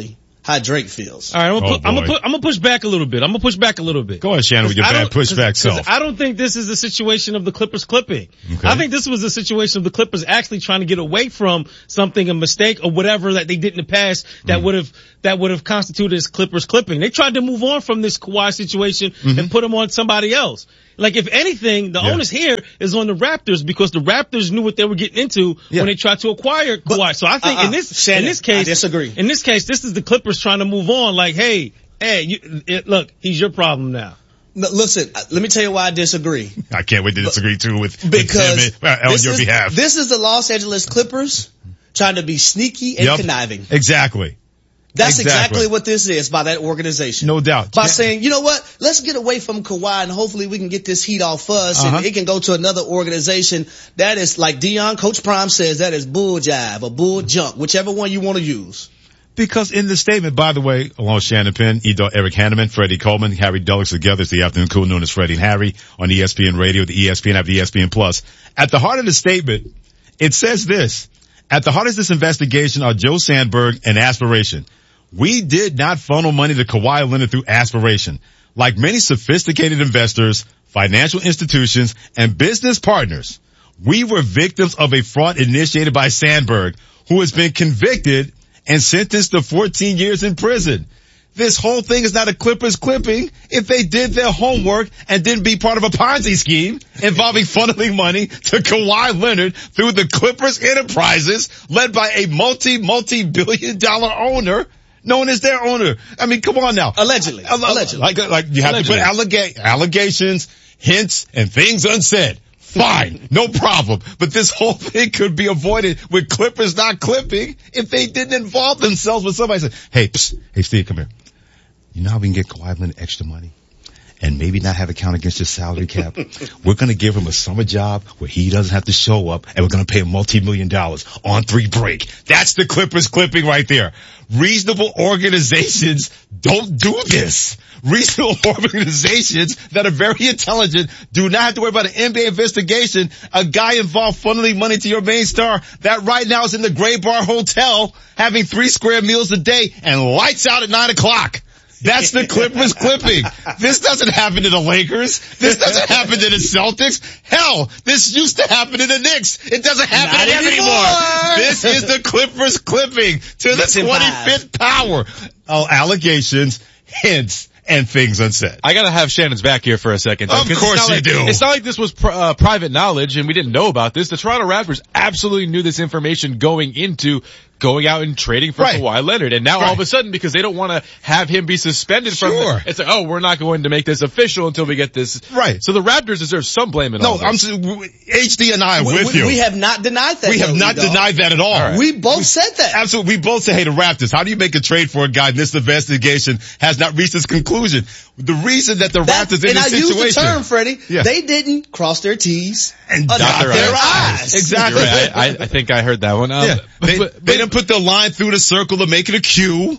how Drake feels. All right, I'm gonna, Oh, put, I'm, gonna boy. put, I'm gonna push back a little bit. I'm gonna push back a little bit. Go ahead, Shannon, with your I bad don't- pushback 'cause- 'cause self. I don't think this is the situation of the Clippers clipping. Okay. I think this was a situation of the Clippers actually trying to get away from something, a mistake or whatever that they did in the past that Mm. would have that would have constituted as Clippers clipping. They tried to move on from this Kawhi situation Mm-hmm. and put him on somebody else. Like, if anything, the Yeah. onus here is on the Raptors because the Raptors knew what they were getting into Yeah. when they tried to acquire Kawhi. So I think uh-uh, in this Shannon, in this case, I disagree. In this case, this is the Clippers trying to move on. Like, hey, hey, you, it, look, he's your problem now. No, listen, uh, let me tell you why I disagree. I can't wait to disagree too with, with Because Tim uh, on this your is, behalf. this is the Los Angeles Clippers trying to be sneaky and Yep. conniving. Exactly. That's exactly. Exactly. what this is by that organization. No doubt. By saying, you know what, let's get away from Kawhi and hopefully we can get this heat off us Uh-huh. and it can go to another organization. That is, like Dion, Coach Prime says, that is bull jive or bull junk, whichever one you want to use. Because in the statement, by the way, along with Shannon Penn, Edo, Eric Hanneman, Freddie Coleman, Harry Douglas together, it's the afternoon cool known as Freddie and Harry on E S P N Radio, the E S P N app, the E S P N Plus. At the heart of the statement, it says this: at the heart of this investigation are Joe Sandberg and aspiration. We did not funnel money to Kawhi Leonard through aspiration. Like many sophisticated investors, financial institutions, and business partners, we were victims of a fraud initiated by Sandberg, who has been convicted and sentenced to fourteen years in prison. This whole thing is not a Clippers clipping if they did their homework and didn't be part of a Ponzi scheme involving funneling money to Kawhi Leonard through the Clippers Enterprises led by a multi, multi-billion dollar owner known as their owner. I mean, come on now. Allegedly. Allegedly. Like, like you have Allegedly. to put allega- allegations, hints, and things unsaid. Fine, no problem. But this whole thing could be avoided with Clippers not clipping if they didn't involve themselves with somebody saying, hey, psst, hey Steve, come here. You know how we can get Kawhi Leonard extra money? And maybe not have it count against his salary cap. We're going to give him a summer job where he doesn't have to show up, and we're going to pay him multi-million dollars on three break. That's the Clippers clipping right there. Reasonable organizations don't do this. Reasonable organizations that are very intelligent do not have to worry about an N B A investigation. A guy involved funneling money to your main star that right now is in the Gray Bar Hotel having three square meals a day and lights out at nine o'clock. That's the Clippers clipping. This doesn't happen to the Lakers. This doesn't happen to the Celtics. Hell, this used to happen to the Knicks. It doesn't happen Not to them anymore. anymore. This is the Clippers clipping to the Mixing twenty-fifth power. Oh, allegations, hints, and things unsaid. I gotta have Shannon's back here for a second. Though, Of 'cause course it's not you like, do. It's not like this was pr- uh, private knowledge and we didn't know about this. The Toronto Raptors absolutely knew this information going into going out and trading for Right. Kawhi Leonard. And now Right. all of a sudden, because they don't want to have him be suspended from Sure. the, it's like, oh, we're not going to make this official until we get this. Right. So the Raptors deserve some blame in No, all I'm this. H D and I are We, with we, you. we have not denied that. We have though, not E-Dog. denied that at all. All right. We both said that. Absolutely. We both say, hey, the Raptors, how do you make a trade for a guy and this investigation has not reached its conclusion? The reason that the That- Raptors in and I this use situation. the term, Freddie. Yeah. They didn't cross their T's and or dot dot their their I's. I's. Exactly. You're right. I, I think I heard that one. Um, Yeah. but- They, but- they didn't put the line through the circle to make it a Q.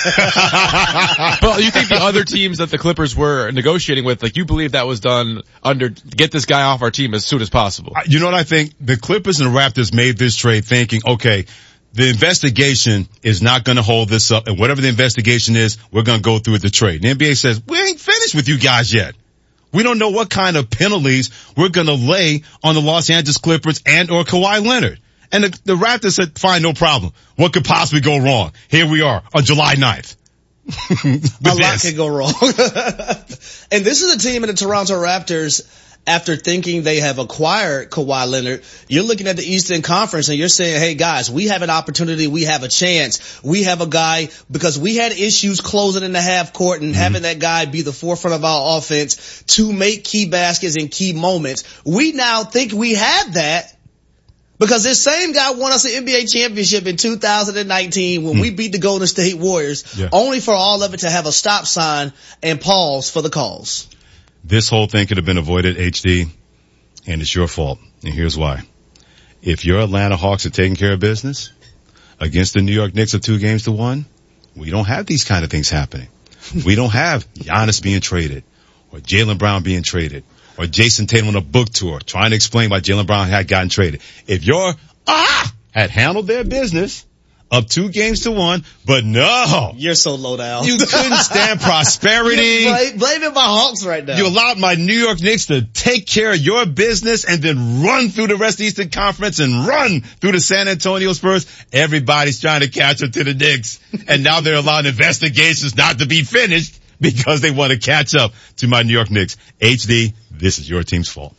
But you think the other teams that the Clippers were negotiating with, like you believe that was done under, get this guy off our team as soon as possible? You know what I think? The Clippers and the Raptors made this trade thinking, okay, the investigation is not going to hold this up, and whatever the investigation is, we're going to go through with the trade. The N B A says, we ain't finished with you guys yet. We don't know what kind of penalties we're going to lay on the Los Angeles Clippers and or Kawhi Leonard. And the, the Raptors said, fine, no problem. What could possibly go wrong? Here we are on July ninth. A lot could go wrong. And this is a team in the Toronto Raptors, after thinking they have acquired Kawhi Leonard, you're looking at the Eastern Conference and you're saying, hey guys, we have an opportunity, we have a chance, we have a guy, because we had issues closing in the half court and mm-hmm. having that guy be the forefront of our offense to make key baskets in key moments. We now think we have that. Because this same guy won us an N B A championship in two thousand nineteen when mm. we beat the Golden State Warriors, yeah. only for all of it to have a stop sign and pause for the calls. This whole thing could have been avoided, H D, and it's your fault. And here's why. If your Atlanta Hawks are taking care of business against the New York Knicks of two games to one, we don't have these kind of things happening. We don't have Giannis being traded or Jaylen Brown being traded. Or Jason Tatum on a book tour trying to explain why Jaylen Brown had gotten traded. If your ah had handled their business up two games to one, but no. You're so low down. You couldn't stand prosperity. Blame, blame it my Hawks right now. You allowed my New York Knicks to take care of your business and then run through the rest of the Eastern Conference and run through the San Antonio Spurs. Everybody's trying to catch up to the Knicks. And now they're allowing investigations not to be finished because they want to catch up to my New York Knicks. H D, this is your team's fault.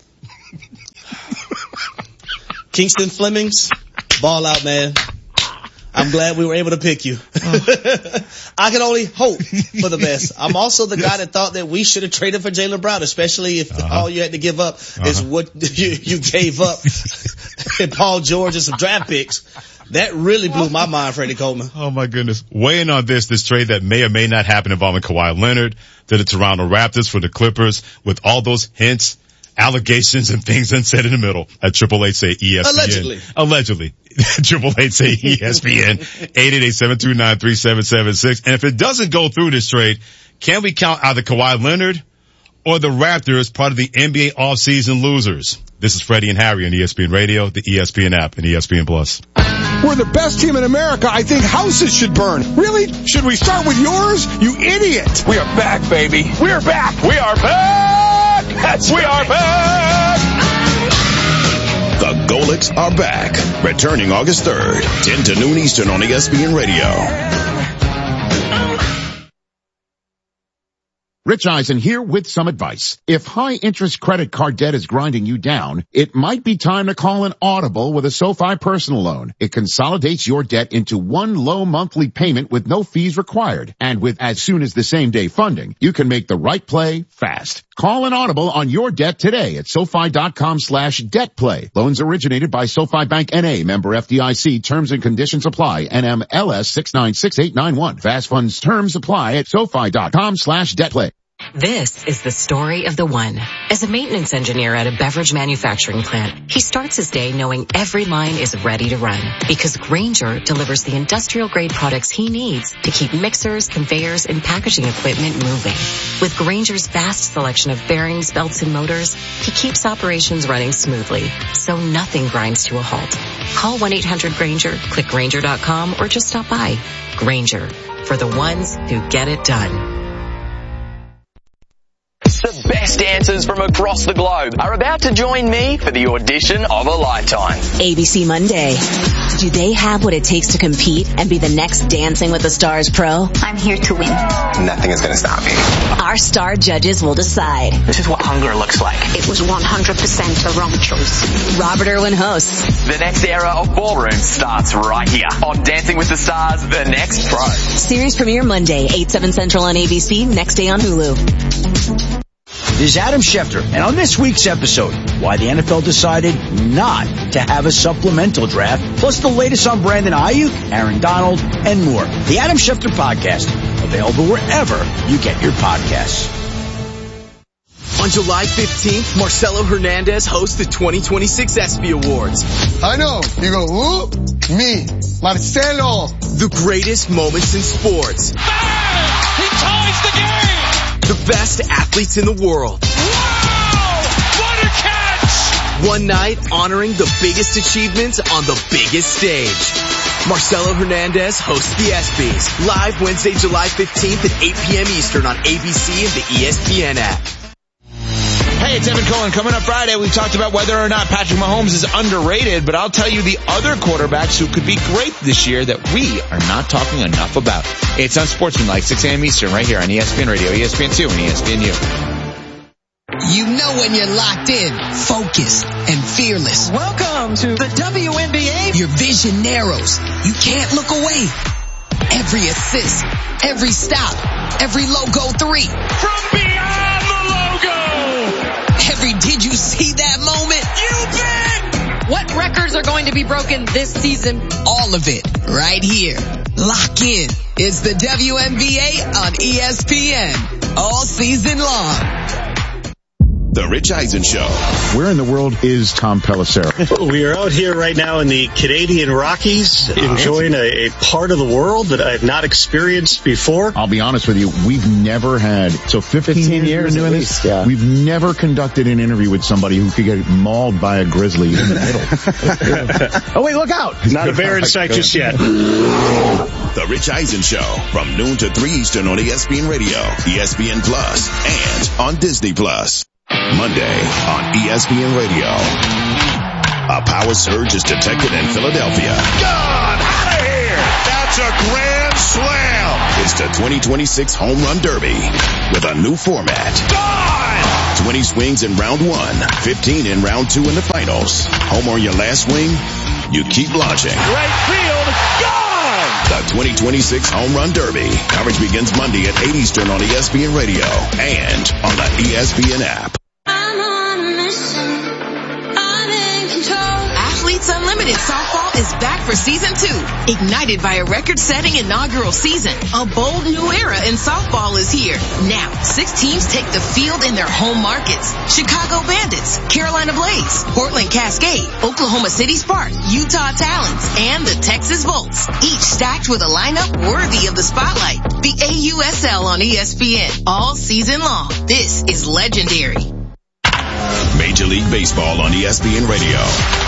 Kingston Flemings, ball out, man. I'm glad we were able to pick you. I can only hope for the best. I'm also the guy that thought that we should have traded for Jaylen Brown, especially if uh-huh. all you had to give up uh-huh. is what you, you gave up and Paul George and some draft picks. That really blew my mind, Freddie Coleman. Oh my goodness. Weighing on this, this trade that may or may not happen involving Kawhi Leonard to the Toronto Raptors for the Clippers with all those hints, allegations, and things unsaid in the middle at Triple H say E S P N. Allegedly. Allegedly. Triple H say E S P N. eight eight eight, seven two nine, three seven seven six. And if it doesn't go through this trade, can we count either Kawhi Leonard or the Raptors part of the N B A offseason losers? This is Freddie and Harry on E S P N Radio, the E S P N app, and E S P N Plus. We're the best team in America. I think houses should burn. Really? Should we start with yours? You idiot. We are back, baby. We are back. We are back. That's we are back. The Golics are back. Returning August third, ten to noon Eastern on E S P N Radio. Rich Eisen here with some advice. If high-interest credit card debt is grinding you down, it might be time to call an audible with a SoFi personal loan. It consolidates your debt into one low monthly payment with no fees required. And with as soon as the same day funding, you can make the right play fast. Call an audible on your debt today at SoFi.com slash debt play. Loans originated by SoFi Bank N A, member F D I C. Terms and conditions apply. N M L S six nine six eight nine one. Fast funds terms apply at SoFi.com slash debt play. This is the story of the one. As a maintenance engineer at a beverage manufacturing plant, he starts his day knowing every line is ready to run because Grainger delivers the industrial-grade products he needs to keep mixers, conveyors, and packaging equipment moving. With Grainger's vast selection of bearings, belts, and motors, he keeps operations running smoothly, so nothing grinds to a halt. Call one eight hundred Grainger, click Grainger dot com, or just stop by. Grainger, for the ones who get it done. The best dancers from across the globe are about to join me for the audition of a lifetime. A B C Monday. Do they have what it takes to compete and be the next Dancing with the Stars pro? I'm here to win. Nothing is going to stop me. Our star judges will decide. This is what hunger looks like. It was one hundred percent the wrong choice. Robert Irwin hosts. The next era of ballroom starts right here on Dancing with the Stars, The Next Pro. Series premiere Monday, eight, seven Central on A B C, next day on Hulu. This is Adam Schefter, and on this week's episode, why the N F L decided not to have a supplemental draft, plus the latest on Brandon Ayuk, Aaron Donald, and more. The Adam Schefter Podcast, available wherever you get your podcasts. On July fifteenth, Marcelo Hernandez hosts the twenty twenty-six ESPY Awards. I know. You go, who? Me. Marcelo. The greatest moments in sports. Bang! He ties the game! The best athletes in the world. Wow! What a catch! One night honoring the biggest achievements on the biggest stage. Marcelo Hernandez hosts the ESPYs. Live Wednesday, July fifteenth at eight p.m. Eastern on A B C and the E S P N app. Hey, it's Evan Cohen. Coming up Friday, we talked about whether or not Patrick Mahomes is underrated, but I'll tell you the other quarterbacks who could be great this year that we are not talking enough about. It's Unsportsmanlike, six a.m. Eastern, right here on E S P N Radio, E S P N two, and E S P N U. You know when you're locked in, focused, and fearless. Welcome to the W N B A. Your vision narrows. You can't look away. Every assist, every stop, every logo three. From beyond the logo. Every did you see that moment? You bet! What records are going to be broken this season? All of it, right here. Lock in. It's the W N B A on E S P N. All season long. The Rich Eisen Show. Where in the world is Tom Pelissero? We are out here right now in the Canadian Rockies, enjoying a, a part of the world that I have not experienced before. I'll be honest with you, we've never had, so fifteen, fifteen years doing this, yeah. We've never conducted an interview with somebody who could get mauled by a grizzly in the middle. Oh wait, look out! Not a bear in sight just yet. The Rich Eisen Show from noon to three Eastern on E S P N Radio, E S P N Plus, and on Disney Plus. Monday on E S P N Radio. A power surge is detected in Philadelphia. God, out of here! That's a grand slam! It's the twenty twenty-six Home Run Derby with a new format. Gone! twenty swings in round one, fifteen in round two in the finals. Home on your last swing, you keep launching. Right field, gone! The twenty twenty-six Home Run Derby. Coverage begins Monday at eight Eastern on E S P N Radio and on the E S P N app. Athletes Unlimited Softball is back for season two. Ignited by a record-setting inaugural season, a bold new era in softball is here. Now, six teams take the field in their home markets. Chicago Bandits, Carolina Blaze, Portland Cascade, Oklahoma City Sparks, Utah Talons, and the Texas Bolts. Each stacked with a lineup worthy of the spotlight. The A U S L on E S P N all season long. This is legendary. Major League Baseball on E S P N Radio.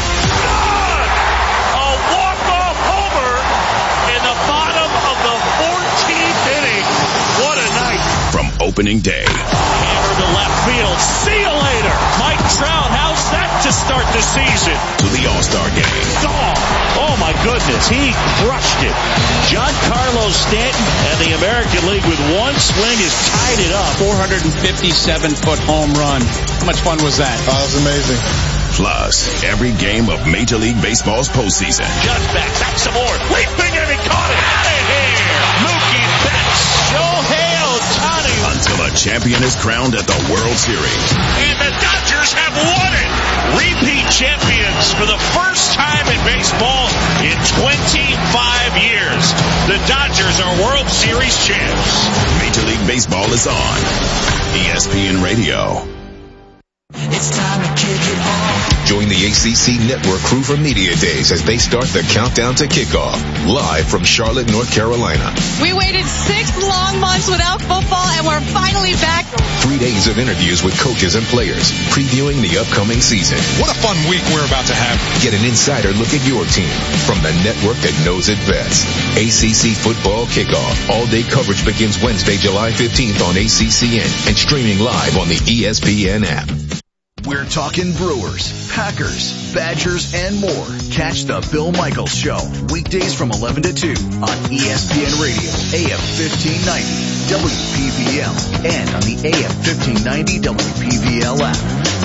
A walk-off homer in the bottom of the fourteenth inning. What a night. From opening day. Hammer to left field. See you later. Mike Trout, how's that to start the season? To the All-Star game. Oh, oh my goodness. He crushed it. Giancarlo Stanton and the American League with one swing has tied it up. four hundred fifty-seven foot home run. How much fun was that? Oh, it was amazing. Plus, every game of Major League Baseball's postseason. Judge back, back some more. Leaping and he caught it. Out of here. Mookie Betts. Shohei Ohtani. Until a champion is crowned at the World Series. And the Dodgers have won it. Repeat champions for the first time in baseball in twenty-five years. The Dodgers are World Series champs. Major League Baseball is on E S P N Radio. It's time to kick it off. Join the A C C Network crew for Media Days as they start the countdown to kickoff. Live from Charlotte, North Carolina. We waited six long months without football, and we're finally back. Three days of interviews with coaches and players, previewing the upcoming season. What a fun week we're about to have. Get an insider look at your team from the network that knows it best. A C C Football Kickoff. All-day coverage begins Wednesday, July fifteenth on A C C N and streaming live on the E S P N app. We're talking Brewers, Packers, Badgers, and more. Catch the Bill Michaels Show, weekdays from eleven to two on E S P N Radio, A M fifteen ninety, W P V L, and on the A M fifteen ninety W P V L app.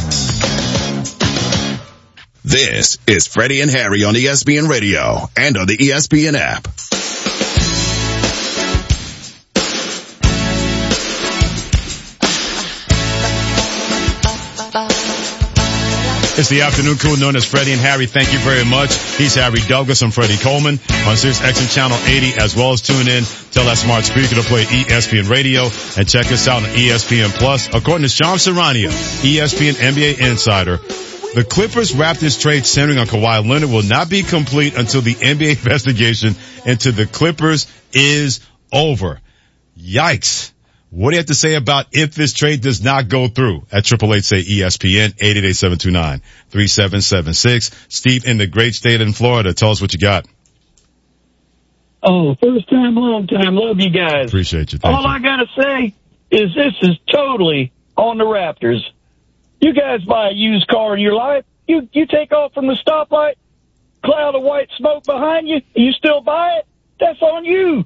This is Freddie and Harry on E S P N Radio and on the E S P N app. It's the afternoon crew known as Freddie and Harry. Thank you very much. He's Harry Douglas. I'm Freddie Coleman on Sirius X M Channel eighty, as well as tune in. Tell that smart speaker to play E S P N Radio and check us out on E S P N Plus. According to Sean Serrania, E S P N N B A insider, the Clippers Raptors trade centering on Kawhi Leonard will not be complete until the N B A investigation into the Clippers is over. Yikes. What do you have to say about if this trade does not go through? At triple eight say E S P N, eight eight eight, seven two nine, three seven seven six. Steve in the great state in Florida, tell us what you got. Oh, first time, long time. Love you guys. Appreciate you. Thank All you. I got to say is this is totally on the Raptors. You guys buy a used car in your life, you, you take off from the stoplight, cloud of white smoke behind you, you still buy it, that's on you.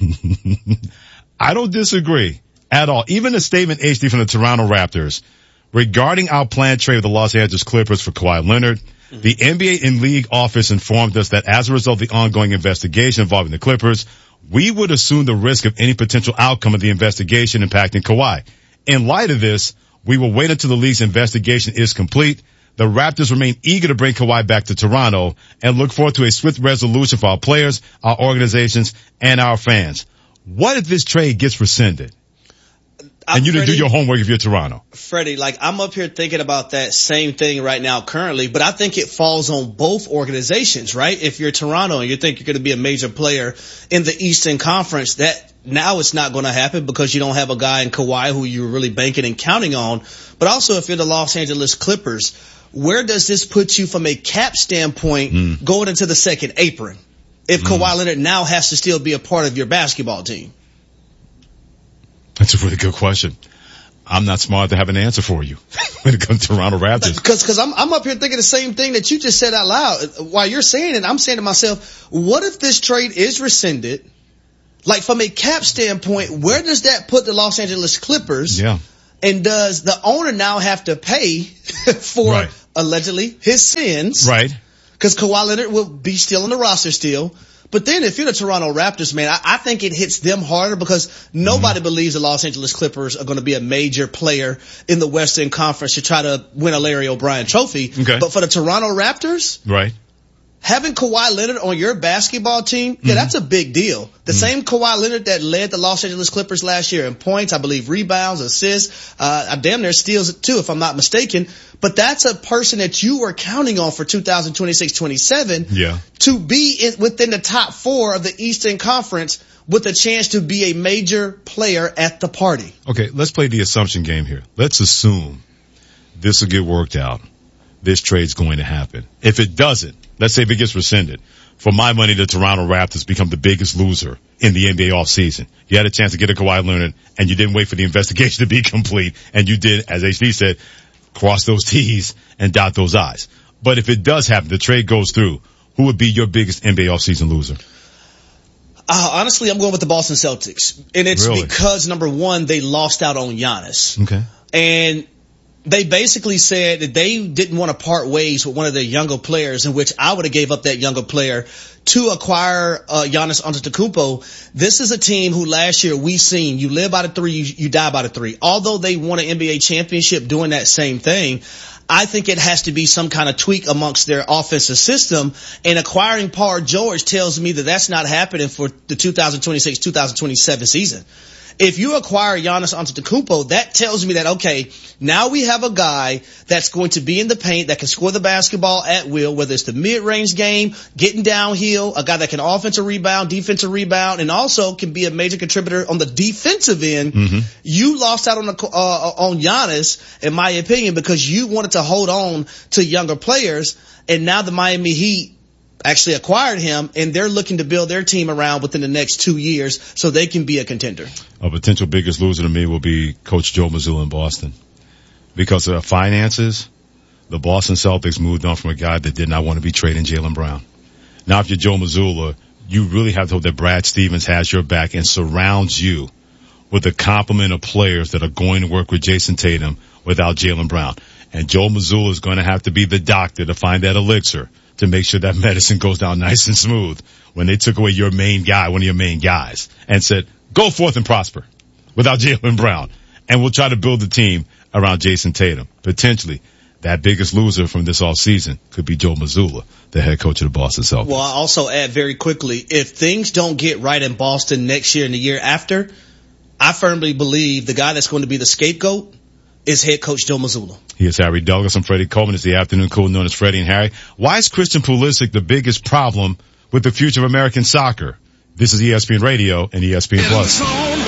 I don't disagree at all. Even a statement, H D, from the Toronto Raptors regarding our planned trade with the Los Angeles Clippers for Kawhi Leonard. Mm-hmm. The N B A and league office informed us that as a result of the ongoing investigation involving the Clippers, we would assume the risk of any potential outcome of the investigation impacting Kawhi. In light of this, we will wait until the league's investigation is complete. The Raptors remain eager to bring Kawhi back to Toronto and look forward to a swift resolution for our players, our organizations, and our fans. What if this trade gets rescinded? And you didn't Freddie, do your homework if you're Toronto. Freddie, like, I'm up here thinking about that same thing right now currently, but I think it falls on both organizations, right? If you're Toronto and you think you're going to be a major player in the Eastern Conference, that now it's not going to happen because you don't have a guy in Kawhi who you're really banking and counting on. But also, if you're the Los Angeles Clippers, where does this put you from a cap standpoint mm. going into the second apron? If mm. Kawhi Leonard now has to still be a part of your basketball team? That's a really good question. I'm not smart to have an answer for you when it comes to Toronto Raptors. Because because I'm I'm up here thinking the same thing that you just said out loud. While you're saying it, I'm saying to myself, what if this trade is rescinded? Like, from a cap standpoint, where does that put the Los Angeles Clippers? Yeah. And does the owner now have to pay for right. allegedly his sins? Right. Because Kawhi Leonard will be still on the roster still. But then if you're the Toronto Raptors, man, I, I think it hits them harder because nobody mm-hmm. believes the Los Angeles Clippers are going to be a major player in the Western Conference to try to win a Larry O'Brien trophy. Okay. But for the Toronto Raptors, right, having Kawhi Leonard on your basketball team, yeah, mm-hmm. that's a big deal. The mm-hmm. same Kawhi Leonard that led the Los Angeles Clippers last year in points, I believe, rebounds, assists, uh, damn near steals too, if I'm not mistaken. But that's a person that you were counting on for two thousand twenty-six twenty-seven yeah. to be in, within the top four of the Eastern Conference with a chance to be a major player at the party. Okay, let's play the assumption game here. Let's assume this will get worked out. This trade's going to happen. If it doesn't, let's say if it gets rescinded, for my money, the Toronto Raptors become the biggest loser in the N B A offseason. You had a chance to get a Kawhi Leonard, and you didn't wait for the investigation to be complete, and you did, as H D said, cross those T's and dot those I's. But if it does happen, the trade goes through, who would be your biggest N B A offseason loser? Uh, honestly, I'm going with the Boston Celtics. And it's really? because, number one, they lost out on Giannis. Okay. And they basically said that they didn't want to part ways with one of their younger players, in which I would have gave up that younger player to acquire uh, Giannis Antetokounmpo. This is a team who last year we seen, you live by the three, you, you die by the three. Although they won an N B A championship doing that same thing, I think it has to be some kind of tweak amongst their offensive system. And acquiring Paul George tells me that that's not happening for the two thousand twenty-six two thousand twenty-seven season. If you acquire Giannis Antetokounmpo, that tells me that, okay, now we have a guy that's going to be in the paint, that can score the basketball at will, whether it's the mid-range game, getting downhill, a guy that can offensive rebound, defensive rebound, and also can be a major contributor on the defensive end. Mm-hmm. You lost out on the, uh, on Giannis, in my opinion, because you wanted to hold on to younger players, and now the Miami Heat actually acquired him, and they're looking to build their team around within the next two years so they can be a contender. A potential biggest loser to me will be Coach Joe Mazzulla in Boston. Because of finances, the Boston Celtics moved on from a guy that did not want to be trading Jaylen Brown. Now, if you're Joe Mazzulla, you really have to hope that Brad Stevens has your back and surrounds you with a complement of players that are going to work with Jason Tatum without Jaylen Brown. And Joe Mazzulla is going to have to be the doctor to find that elixir to make sure that medicine goes down nice and smooth when they took away your main guy, one of your main guys, and said, go forth and prosper without Jaylen Brown. And we'll try to build a team around Jason Tatum. Potentially, that biggest loser from this offseason could be Joe Mazzulla, the head coach of the Boston Celtics. Well, I'll also add very quickly, if things don't get right in Boston next year and the year after, I firmly believe the guy that's going to be the scapegoat is head coach Joe Mazzulla. He is Harry Douglas. I'm Freddie Coleman. It's the afternoon cool known as Freddie and Harry. Why is Christian Pulisic the biggest problem with the future of American soccer? This is E S P N Radio and E S P N Plus.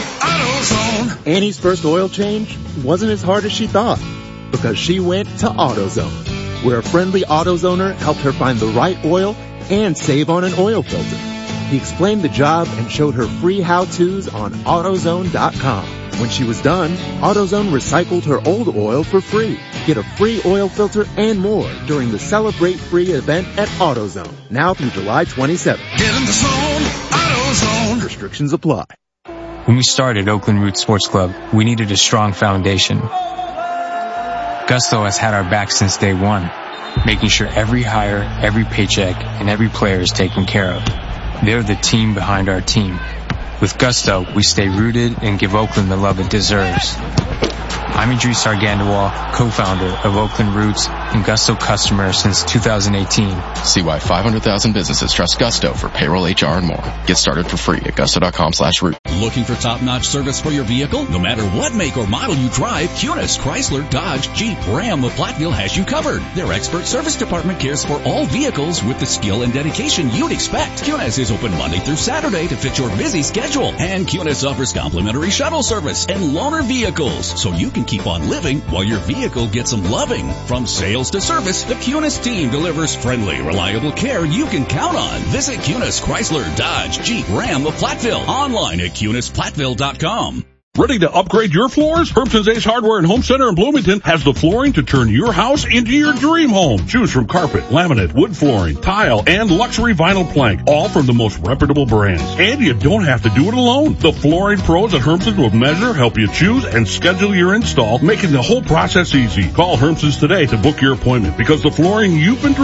Annie's first oil change wasn't as hard as she thought because she went to AutoZone, where a friendly AutoZoner helped her find the right oil and save on an oil filter. He explained the job and showed her free how-tos on AutoZone dot com. When she was done, AutoZone recycled her old oil for free. Get a free oil filter and more during the Celebrate Free event at AutoZone, now through July twenty-seventh. Get in the zone, AutoZone. Restrictions apply. When we started Oakland Roots Sports Club, we needed a strong foundation. Gusto has had our back since day one, making sure every hire, every paycheck, and every player is taken care of. They're the team behind our team. With Gusto, we stay rooted and give Oakland the love it deserves. I'm Idris Argandawal, co-founder of Oakland Roots and Gusto customer since two thousand eighteen. See why five hundred thousand businesses trust Gusto for payroll, H R, and more. Get started for free at gusto dot com slash root. Looking for top-notch service for your vehicle? No matter what make or model you drive, Cunis, Chrysler, Dodge, Jeep, Ram, of Platteville has you covered. Their expert service department cares for all vehicles with the skill and dedication you'd expect. Cunis is open Monday through Saturday to fit your busy schedule. And Cunis offers complimentary shuttle service and loaner vehicles, so you can keep on living while your vehicle gets some loving. From sales to service, the Cunis team delivers friendly, reliable care you can count on. Visit Cunis, Chrysler, Dodge, Jeep, Ram of Platteville. Online at Cunis Platteville dot com. Ready to upgrade your floors? Herbson's Ace Hardware and Home Center in Bloomington has the flooring to turn your house into your dream home. Choose from carpet, laminate, wood flooring, tile, and luxury vinyl plank, all from the most reputable brands. And you don't have to do it alone. The flooring pros at Herbson's will measure, help you choose, and schedule your install, making the whole process easy. Call Herbson's today to book your appointment, because the flooring you've been dreaming